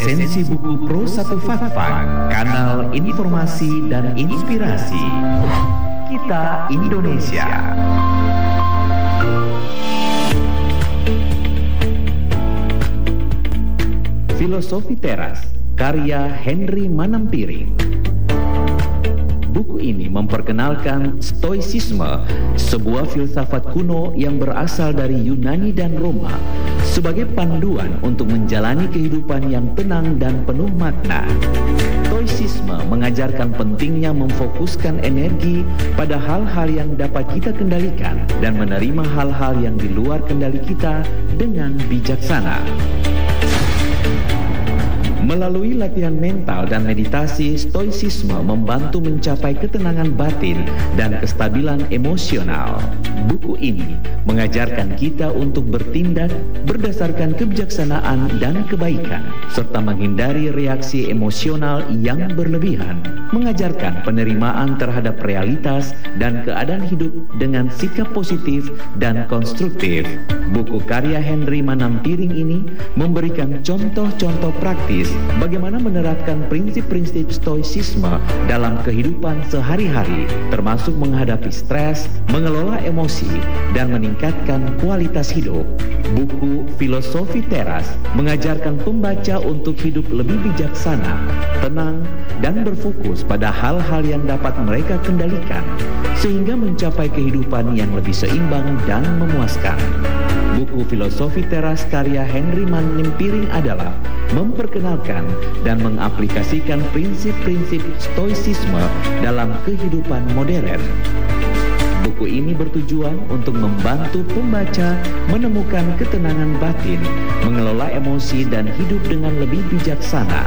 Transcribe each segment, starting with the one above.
Esensi buku Pro 1 Fakfak, kanal informasi dan inspirasi. Kita Indonesia. Filosofi Teras, karya Henry Manampiring. Buku ini memperkenalkan Stoicisme, sebuah filsafat kuno yang berasal dari Yunani dan Roma, sebagai panduan untuk menjalani kehidupan yang tenang dan penuh makna. Stoicisme mengajarkan pentingnya memfokuskan energi pada hal-hal yang dapat kita kendalikan dan menerima hal-hal yang di luar kendali kita dengan bijaksana. Melalui latihan mental dan meditasi, Stoicisme membantu mencapai ketenangan batin dan kestabilan emosional. Buku ini mengajarkan kita untuk bertindak berdasarkan kebijaksanaan dan kebaikan, serta menghindari reaksi emosional yang berlebihan, mengajarkan penerimaan terhadap realitas dan keadaan hidup dengan sikap positif dan konstruktif. Buku karya Henry Manampiring ini memberikan contoh-contoh praktis bagaimana menerapkan prinsip-prinsip Stoicisme dalam kehidupan sehari-hari, termasuk menghadapi stres, mengelola emosi, dan meningkatkan kualitas hidup. Buku Filosofi Teras mengajarkan pembaca untuk hidup lebih bijaksana, tenang, dan berfokus pada hal-hal yang dapat mereka kendalikan, sehingga mencapai kehidupan yang lebih seimbang dan memuaskan. Buku Filosofi Teras karya Henry Manampiring adalah memperkenalkan dan mengaplikasikan prinsip-prinsip Stoicisme dalam kehidupan modern. Buku ini bertujuan untuk membantu pembaca menemukan ketenangan batin, mengelola emosi, dan hidup dengan lebih bijaksana.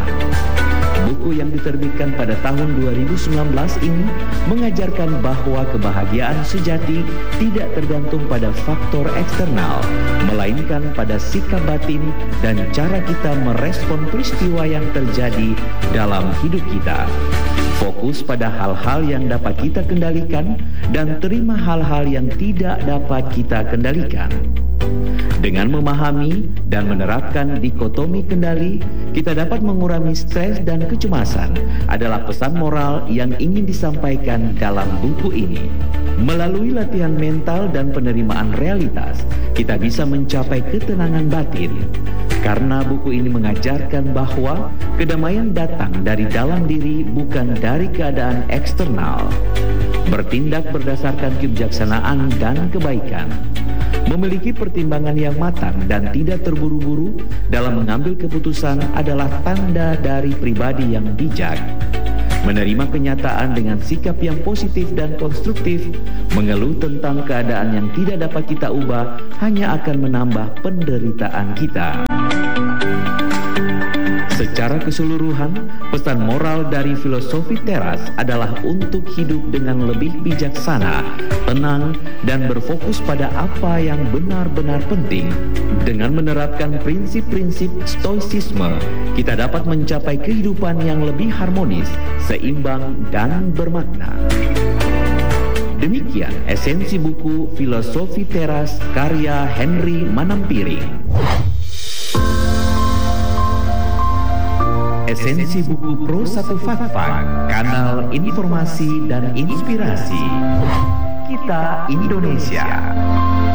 Buku yang diterbitkan pada tahun 2019 ini mengajarkan bahwa kebahagiaan sejati tidak tergantung pada faktor eksternal, melainkan pada sikap batin dan cara kita merespon peristiwa yang terjadi dalam hidup kita. Fokus pada hal-hal yang dapat kita kendalikan dan terima hal-hal yang tidak dapat kita kendalikan. Dengan memahami dan menerapkan dikotomi kendali, kita dapat mengurangi stres dan kecemasan, adalah pesan moral yang ingin disampaikan dalam buku ini. Melalui latihan mental dan penerimaan realitas, kita bisa mencapai ketenangan batin. Karena buku ini mengajarkan bahwa kedamaian datang dari dalam diri, bukan dari keadaan eksternal. Bertindak berdasarkan kebijaksanaan dan kebaikan, memiliki pertimbangan yang matang dan tidak terburu-buru dalam mengambil keputusan adalah tanda dari pribadi yang bijak. Menerima kenyataan dengan sikap yang positif dan konstruktif, mengeluh tentang keadaan yang tidak dapat kita ubah hanya akan menambah penderitaan kita. Secara keseluruhan, pesan moral dari Filosofi Teras adalah untuk hidup dengan lebih bijaksana, tenang, dan berfokus pada apa yang benar-benar penting. Dengan menerapkan prinsip-prinsip Stoicisme, kita dapat mencapai kehidupan yang lebih harmonis, seimbang, dan bermakna. Demikian esensi buku Filosofi Teras karya Henry Manampiring. Esensi buku Pro 1 Fakfak, kanal informasi dan inspirasi. Kita Indonesia.